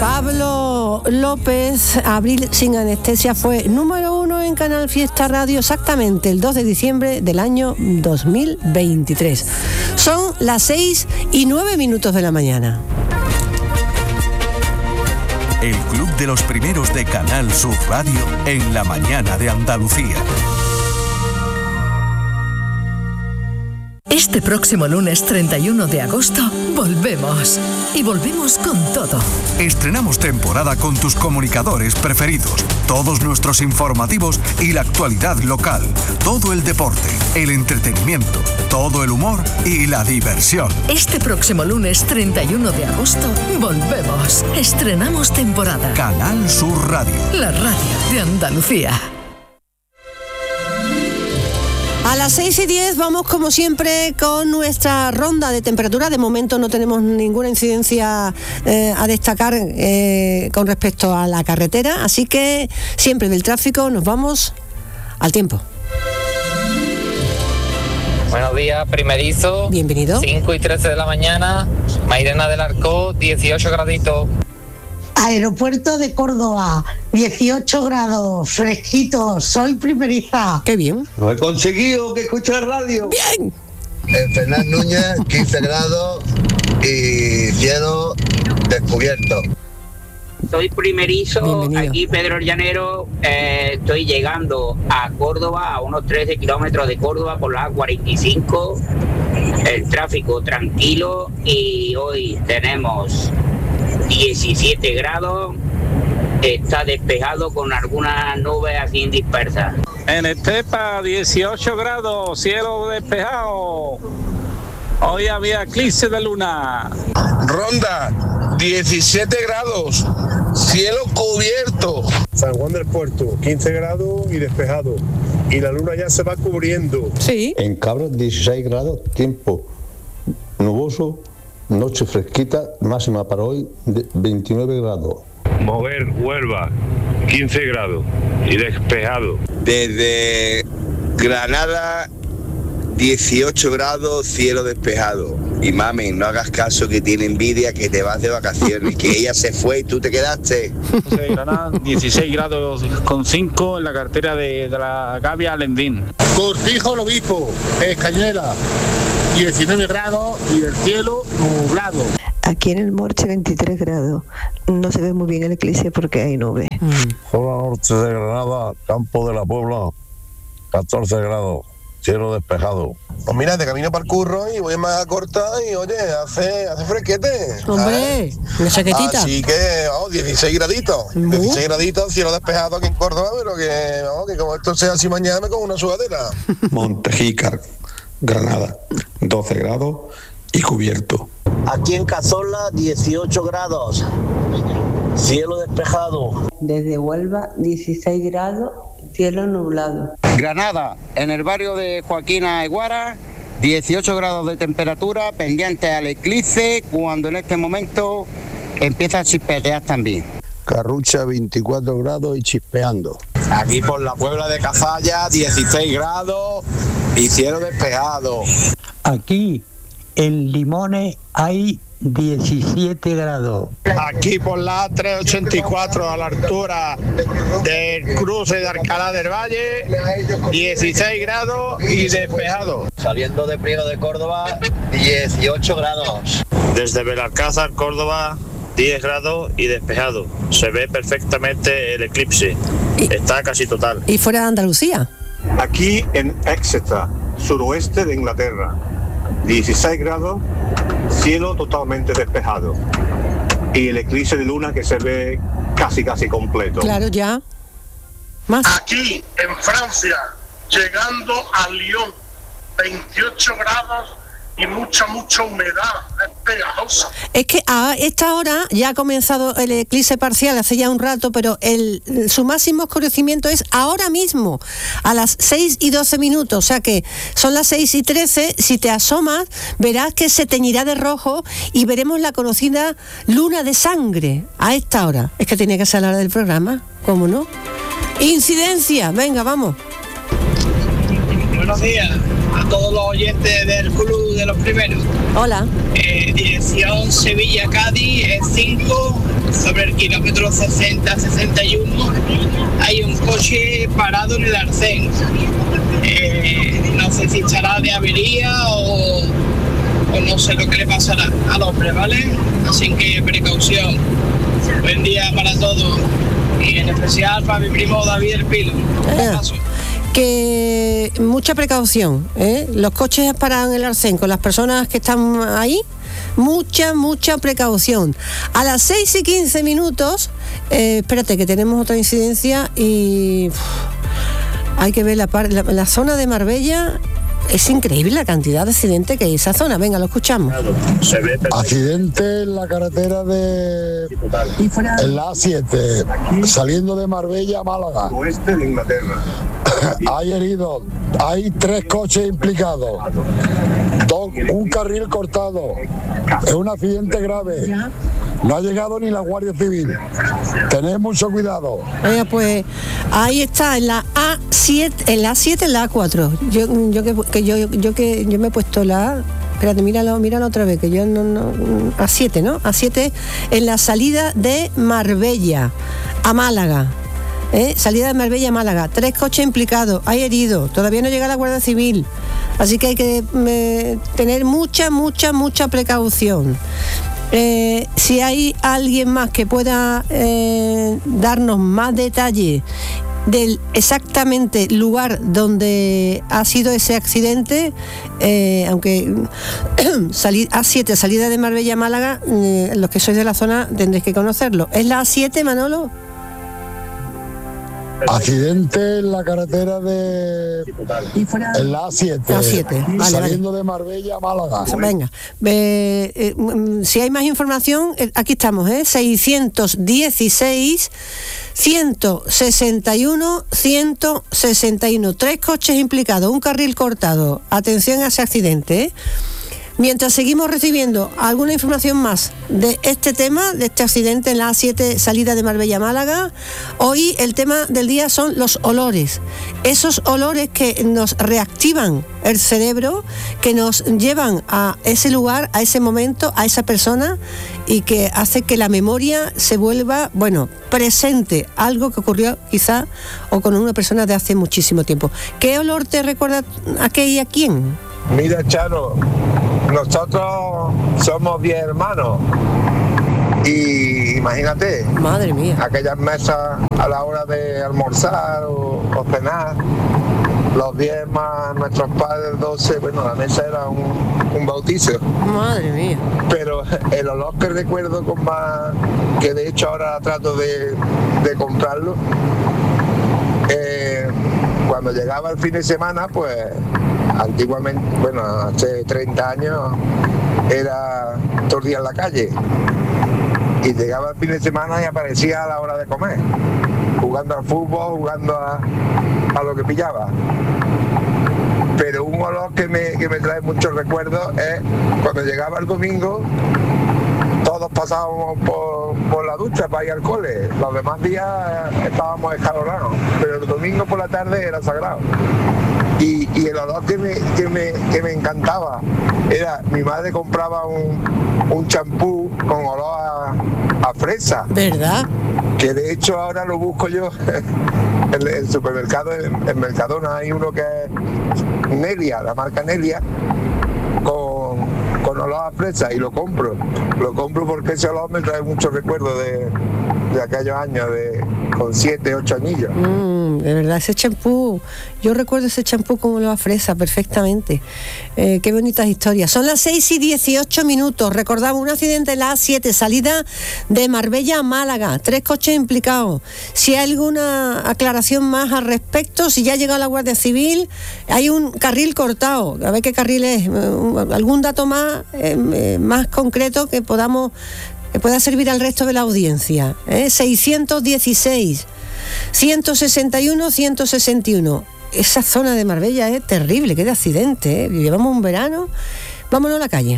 Pablo López, Abril sin anestesia, fue número 1 en Canal Fiesta Radio exactamente el 2 de diciembre del año 2023. Son las 6:09 de la mañana. El Club de los Primeros de Canal Sur Radio en la mañana de Andalucía. Este próximo lunes 31 de agosto volvemos. Y volvemos con todo. Estrenamos temporada con tus comunicadores preferidos, todos nuestros informativos y la actualidad local, todo el deporte, el entretenimiento, todo el humor y la diversión. Este próximo lunes 31 de agosto volvemos. Estrenamos temporada. Canal Sur Radio. La radio de Andalucía. A las 6:10 vamos como siempre con nuestra ronda de temperatura. De momento no tenemos ninguna incidencia a destacar con respecto a la carretera, así que siempre del tráfico nos vamos al tiempo. Buenos días, primerizo. Bienvenido. 5:13 de la mañana, Mairena del Arco, 18 graditos. Aeropuerto de Córdoba, 18 grados, fresquito, soy primeriza. Qué bien. Lo he conseguido, que escucho la radio. Bien. En Fernández Núñez, 15 grados y cielo descubierto. Soy primerizo. Bienvenido. Aquí Pedro el Llanero, estoy llegando a Córdoba, a unos 13 kilómetros de Córdoba por la A45, el tráfico tranquilo y hoy tenemos 17 grados, está despejado con algunas nubes así dispersas. En Estepa, 18 grados, cielo despejado. Hoy había eclipse de luna. Ronda, 17 grados, cielo cubierto. San Juan del Puerto, 15 grados y despejado. Y la luna ya se va cubriendo. Sí. En Cabra, 16 grados, tiempo nuboso, noche fresquita, máxima para hoy de 29 grados. Mover, Huelva, 15 grados y despejado. Desde Granada, 18 grados, cielo despejado. Y mami, no hagas caso que tiene envidia que te vas de vacaciones, que ella se fue y tú te quedaste. De Granada, 16 grados con 5 en la cartera de la Gavia Alendín. Cortijo el Obispo, Cañuela, 19 grados y el cielo nublado. Aquí en el Morche 23 grados. No se ve muy bien el eclipse porque hay nubes. Zona norte de Granada, Campo de la Puebla, 14 grados, cielo despejado. Pues mira, de camino para el curro y voy más a cortar y oye, hace fresquete. Hombre, una chaquetita. Así que, vamos, 16 graditos. 16 graditos, cielo despejado aquí en Córdoba, pero que, vamos, que como esto sea así mañana me cojo una sudadera. Montejícar, Granada, 12 grados y cubierto. Aquí en Cazorla, 18 grados, cielo despejado. Desde Huelva, 16 grados, cielo nublado. Granada, en el barrio de Joaquina Eguara, 18 grados de temperatura, pendiente al eclipse, cuando en este momento empieza a chispetear también. Carrucha, 24 grados y chispeando. Aquí por la Puebla de Cazalla, 16 grados y cielo despejado. Aquí en Limones hay 17 grados. Aquí por la A384 a la altura del cruce de Alcalá del Valle, 16 grados y despejado. Saliendo de Priego de Córdoba, 18 grados. Desde Belalcázar, Córdoba, 10 grados y despejado. Se ve perfectamente el eclipse. Está casi total. ¿Y fuera de Andalucía? Aquí en Exeter, suroeste de Inglaterra, 16 grados, cielo totalmente despejado. Y el eclipse de luna que se ve casi completo. Claro, ya. Más. Aquí en Francia, llegando a Lyon, 28 grados y mucha humedad, es pegajosa. Es que a esta hora ya ha comenzado el eclipse parcial hace ya un rato, pero su máximo oscurecimiento es ahora mismo, a las 6:12, o sea que son las 6:13, si te asomas verás que se teñirá de rojo y veremos la conocida luna de sangre a esta hora. Es que tenía que ser la hora del programa, ¿cómo no? Incidencia, venga, vamos. Buenos días a todos los oyentes del Club de los Primeros. Hola. Dirección Sevilla-Cádiz, es 5, sobre el kilómetro 60-61. Hay un coche parado en el arcén. No sé si estará de avería o no sé lo que le pasará al hombre, ¿vale? Así que precaución. Buen día para todos y en especial para mi primo David el Pilo. Que mucha precaución, ¿eh? Los coches parados en el arcén con las personas que están ahí, mucha precaución. A las 6:15, espérate que tenemos otra incidencia y hay que ver la zona de Marbella. Es increíble la cantidad de accidentes que hay en esa zona. Venga, lo escuchamos. Accidente en la carretera en la A7, saliendo de Marbella a Málaga. Oeste de Inglaterra. Hay heridos, hay 3 coches implicados, un carril cortado. Es un accidente grave. No ha llegado ni la Guardia Civil. Tened mucho cuidado. Oiga, pues ahí está, en la A7, en la A7, en la A4. Yo me he puesto la A. Espérate, míralo otra vez, que yo no A7, ¿no? A7 en la salida de Marbella a Málaga. Salida de Marbella a Málaga. 3 coches implicados, hay heridos, todavía no llega la Guardia Civil. Así que hay que tener mucha precaución. Si hay alguien más que pueda darnos más detalles del exactamente lugar donde ha sido ese accidente, aunque A7, salida de Marbella a Málaga, los que sois de la zona tendréis que conocerlo. ¿Es la A7, Manolo? Accidente en la carretera en la A7, saliendo de Marbella a Málaga. Venga, si hay más información, aquí estamos, 616 161 161. 3 coches implicados, un carril cortado. Atención a ese accidente, Mientras seguimos recibiendo alguna información más de este tema, de este accidente en la A7 salida de Marbella a Málaga, hoy el tema del día son los olores. Esos olores que nos reactivan el cerebro, que nos llevan a ese lugar, a ese momento, a esa persona, y que hace que la memoria se vuelva, presente, algo que ocurrió quizá o con una persona de hace muchísimo tiempo. ¿Qué olor te recuerda a qué y a quién? Mira, Charo, nosotros somos 10 hermanos y imagínate, madre mía, aquellas mesas a la hora de almorzar o cenar, los 10 más nuestros padres, 12, la mesa era un bautizo. Madre mía. Pero el olor que recuerdo con más, que de hecho ahora trato de comprarlo, cuando llegaba el fin de semana, pues antiguamente, hace 30 años, era todo el día en la calle. Y llegaba el fin de semana y aparecía a la hora de comer, jugando al fútbol, jugando a lo que pillaba. Pero un olor que me trae muchos recuerdos es cuando llegaba el domingo, todos pasábamos por la ducha para ir al cole. Los demás días estábamos escalonados, pero el domingo por la tarde era sagrado. Y el olor que me encantaba era, mi madre compraba un champú con olor a fresa. ¿Verdad? Que de hecho ahora lo busco yo en el supermercado, en Mercadona hay uno que es Nelia, la marca Nelia, con olor a fresa, y lo compro porque ese olor me trae muchos recuerdos de aquellos años, con 7, 8 añillos. De verdad, ese champú, yo recuerdo ese champú con olor a fresa perfectamente. Qué bonitas historias. Son las 6:18. Recordamos un accidente en la A7, salida de Marbella a Málaga, 3 coches implicados. Si hay alguna aclaración más al respecto, si ya ha llegado la Guardia Civil, hay un carril cortado, a ver qué carril es, algún dato más concreto que pueda servir al resto de la audiencia. 616 161 161. Esa zona de Marbella es terrible, qué de accidente, Llevamos un verano. Vámonos a la calle.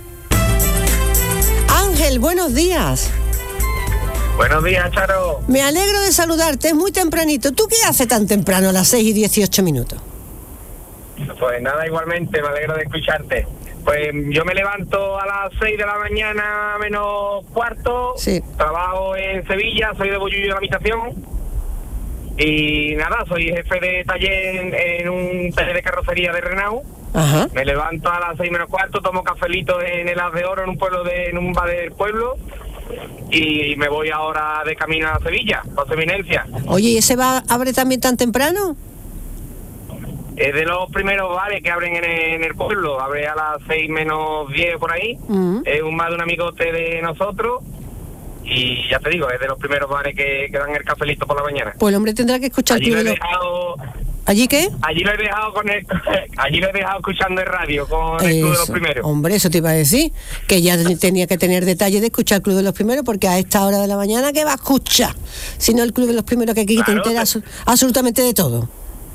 Ángel, buenos días. Buenos días, Charo. Me alegro de saludarte, es muy tempranito. ¿Tú qué haces tan temprano a las 6:18? Pues nada, igualmente, me alegro de escucharte. Pues yo me levanto a las 6 de la mañana menos cuarto, trabajo en Sevilla, soy de Bollullo de la Habitación y nada, soy jefe de taller en un taller de carrocería de Renault. Ajá. Me levanto a las 6 menos cuarto, tomo cafelito en el Haz de Oro, en un bar del pueblo, y me voy ahora de camino a Sevilla, a su eminencia. Oye, ¿y ese bar abre también tan temprano? Es de los primeros bares que abren en el pueblo, abre a las 6 menos 10 por ahí. Es un bar de un amigote de nosotros y ya te digo, es de los primeros bares que dan el cafelito por la mañana. Pues el hombre tendrá que escuchar allí lo he dejado. ¿Allí qué? Allí lo he dejado allí lo he dejado escuchando el radio con el Club de los Primeros. Hombre, eso te iba a decir, que ya tenía que tener detalle de escuchar el Club de los Primeros, porque a esta hora de la mañana, ¿qué va a escuchar? Sino el Club de los Primeros, que aquí te entera absolutamente de todo.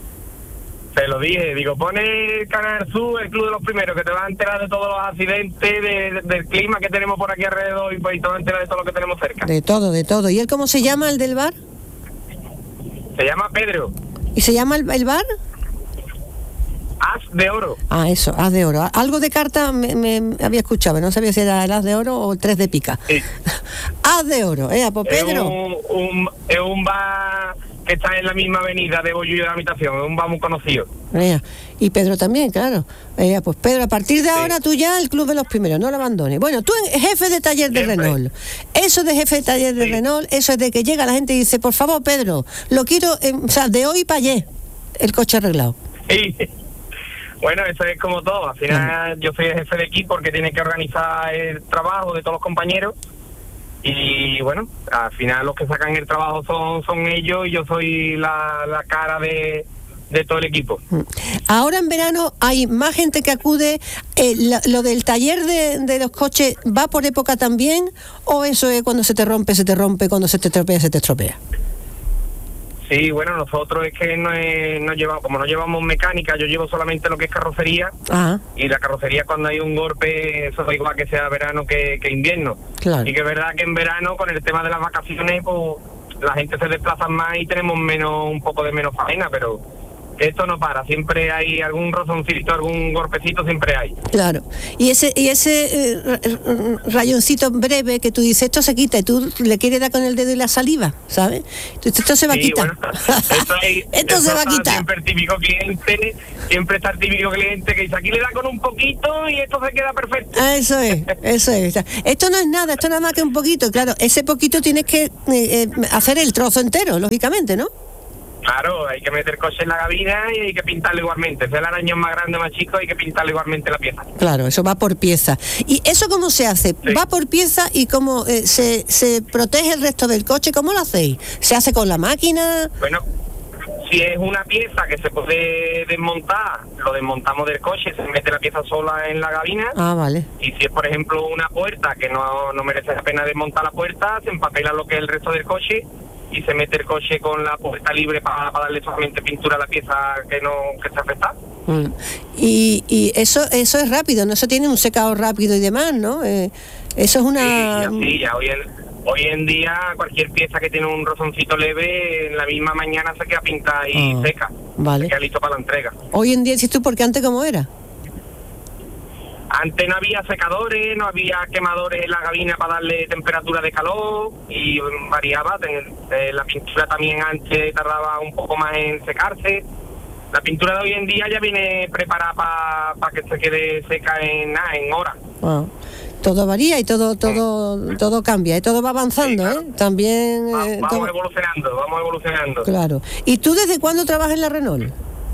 Te lo dije, digo, pone el Canal Sur, el Club de los Primeros, que te va a enterar de todos los accidentes, del clima que tenemos por aquí alrededor y pues te va a enterar de todo lo que tenemos cerca. De todo, de todo. ¿Y él cómo se llama, el del bar? Se llama Pedro. ¿Y se llama el bar? Haz de Oro. Ah, eso, Haz de Oro. Algo de carta me había escuchado, no sabía si era el Haz de Oro o el 3 de pica. Sí. Haz de Oro, pues Pedro. Es un bar que está en la misma avenida de Bollullo de la Habitación, es un bar muy conocido. Y Pedro también, claro. Pues Pedro, a partir de ahora tú ya el Club de los Primeros, no lo abandones. Bueno, tú jefe de taller de Renault. Eso de jefe de taller de Renault, eso es de que llega la gente y dice, por favor, Pedro, lo quiero, de hoy para ayer, el coche arreglado. Sí. Bueno, eso es como todo. Al final yo soy el jefe de equipo porque tiene que organizar el trabajo de todos los compañeros. Y bueno, al final los que sacan el trabajo son ellos y yo soy la cara de todo el equipo. Ahora en verano hay más gente que acude. ¿Lo del taller de los coches va por época también? ¿O eso es cuando se te rompe, cuando se te estropea? Sí, bueno, nosotros es que como no llevamos mecánica, yo llevo solamente lo que es carrocería. Ajá. Y la carrocería cuando hay un golpe, eso da igual que sea verano que invierno. Claro. Y que es verdad que en verano, con el tema de las vacaciones, pues la gente se desplaza más y tenemos un poco de menos faena, pero esto no para, siempre hay algún rozoncito, algún golpecito, siempre hay. Claro, y ese rayoncito breve que tú dices, esto se quita, y tú le quieres dar con el dedo y la saliva, ¿sabes? Entonces, esto se va a quitar. Bueno, esto se va a quitar. Siempre está el típico cliente que dice, aquí le da con un poquito y esto se queda perfecto. Eso es. Esto no es nada, esto nada más que un poquito. Claro, ese poquito tienes que hacer el trozo entero, lógicamente, ¿no? Claro, hay que meter coche en la gabina y hay que pintarlo igualmente. Sea el arañón más grande o más chico, hay que pintarlo igualmente la pieza. Claro, eso va por pieza. ¿Y eso cómo se hace? Sí. Va por pieza y cómo se protege el resto del coche. ¿Cómo lo hacéis? ¿Se hace con la máquina? Bueno, si es una pieza que se puede desmontar, lo desmontamos del coche, se mete la pieza sola en la gabina. Ah, vale. Y si es, por ejemplo, una puerta que no merece la pena desmontar la puerta, se empapela lo que es el resto del coche y se mete el coche con la puerta libre para darle solamente pintura a la pieza que está afectada. Y eso es rápido, no eso tiene un secado rápido y demás, ¿no? Eso es una... Sí, ya hoy en día cualquier pieza que tiene un rozoncito leve, en la misma mañana se queda pintada y seca. Vale. Se queda listo para la entrega. Hoy en día, ¿sí tú porque antes cómo era? Antes no había secadores, no había quemadores en la gabina para darle temperatura de calor y variaba. La pintura también antes tardaba un poco más en secarse. La pintura de hoy en día ya viene preparada para que se quede seca en horas. Wow. Todo varía y todo cambia y todo va avanzando, sí, claro. También... vamos evolucionando. Claro. ¿Y tú desde cuándo trabajas en la Renault?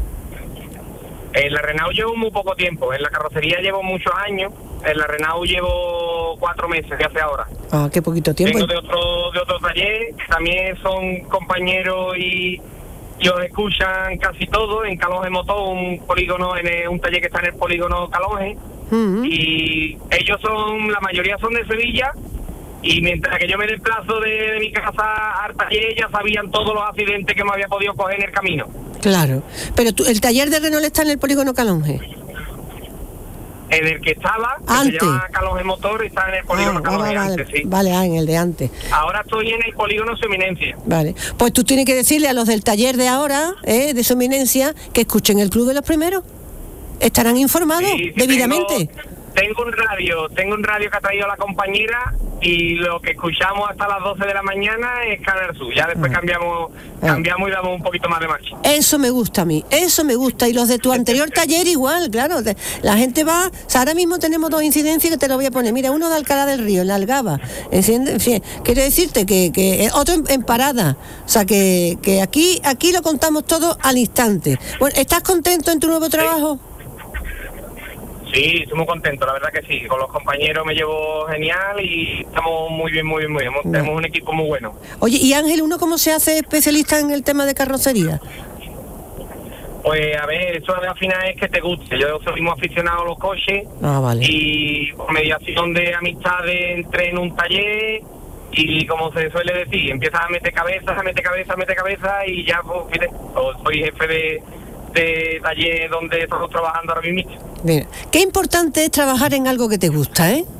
En la Renault llevo muy poco tiempo, en la carrocería llevo muchos años, en la Renault llevo 4 meses, que hace ahora. Ah, qué poquito tiempo. Vengo de otro taller, también son compañeros y os escuchan casi todo, en Calonge Motor, un polígono, un taller que está en el polígono Calonge, y ellos la mayoría son de Sevilla, y mientras que yo me desplazo de mi casa al taller, ya sabían todos los accidentes que me había podido coger en el camino. Claro, pero el taller de Renault está en el polígono Calonge. En el que estaba, antes. Se llama Calonge Motor, está en el polígono Calonge antes, sí. Vale, en el de antes. Ahora estoy en el polígono Su Eminencia. Vale, pues tú tienes que decirle a los del taller de ahora, de Su Eminencia, que escuchen el Club de los Primeros. estarán informados debidamente. Tengo un radio que ha traído la compañera y lo que escuchamos hasta las 12 de la mañana es Canal Sur. Ya después cambiamos y damos un poquito más de marcha. Eso me gusta a mí, eso me gusta. Y los de tu anterior taller igual, claro. La gente va, o sea, ahora mismo tenemos 2 incidencias que te lo voy a poner. Mira, uno de Alcalá del Río, en la Algaba. En fin, quiero decirte que otro en Parada. O sea, que aquí lo contamos todo al instante. Bueno, ¿estás contento en tu nuevo trabajo? Sí, estoy muy contento, la verdad que sí. Con los compañeros me llevo genial y estamos muy bien. Tenemos un equipo muy bueno. Oye, ¿y Ángel, uno cómo se hace especialista en el tema de carrocería? Pues a ver, eso al final es que te guste. Yo soy muy aficionado a los coches. Vale. Y por mediación de amistades entré en un taller y, como se suele decir, empiezas a meter cabeza y ya, pues, fíjate, soy jefe de taller donde estamos trabajando ahora mismo. Mira, qué importante es trabajar en algo que te gusta, ¿eh?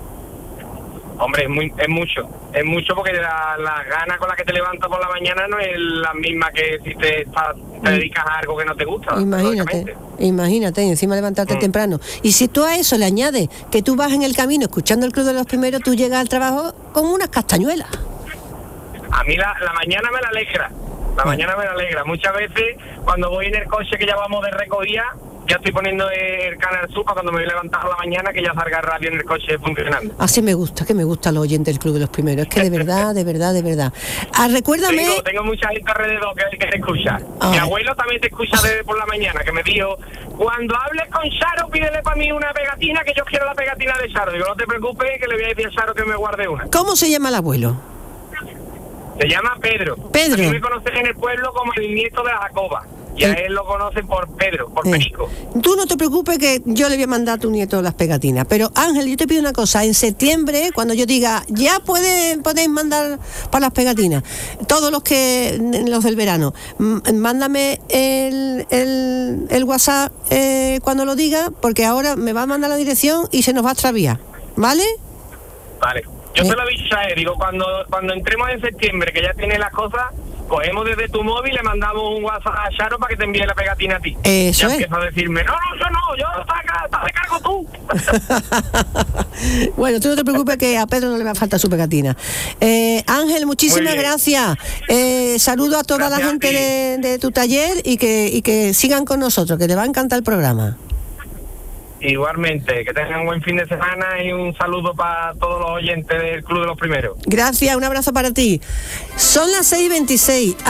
Hombre, es mucho porque la gana con la que te levantas por la mañana no es la misma que si te dedicas a algo que no te gusta. Imagínate, y encima levantarte temprano. Y si tú a eso le añades que tú vas en el camino escuchando el Club de los Primeros, tú llegas al trabajo con unas castañuelas. A mí la mañana me la alegra. Muchas veces cuando voy en el coche que ya vamos de recogida, ya estoy poniendo el Canal Sur para cuando me voy a levantar por la mañana que ya salga el radio en el coche funcionando. Así me gusta, que me gusta el oyente del Club de los Primeros. Es que de verdad. Recuérdame... Tengo mucha gente alrededor que te escucha. Mi abuelo también te escucha desde por la mañana, que me dijo, cuando hables con Charo, pídele para mí una pegatina, que yo quiero la pegatina de Charo. Digo, no te preocupes, que le voy a decir a Charo que me guarde una. ¿Cómo se llama el abuelo? Se llama Pedro. A mí me conocen en el pueblo como el nieto de la Jacoba. Y a él lo conocen por Pedro, por Perico. Tú no te preocupes que yo le voy a mandar a tu nieto las pegatinas. Pero Ángel, yo te pido una cosa. En septiembre, cuando yo diga, ya podéis mandar para las pegatinas, todos los del verano, mándame el WhatsApp cuando lo diga, porque ahora me va a mandar la dirección y se nos va a extraviar. ¿Vale? Vale. Yo te lo he dicho a él, digo, cuando entremos en septiembre, que ya tiene las cosas, cogemos desde tu móvil y le mandamos un WhatsApp a Charo para que te envíe la pegatina a ti. Eso ya empieza a decirme, no, yo te cargo tú. Bueno, tú no te preocupes que a Pedro no le va a faltar su pegatina. Ángel, muchísimas gracias. Saludo a toda la gente de tu taller y que sigan con nosotros, que te va a encantar el programa. Igualmente, que tengan un buen fin de semana y un saludo para todos los oyentes del Club de los Primeros. Gracias, un abrazo para ti. Son las 6:26.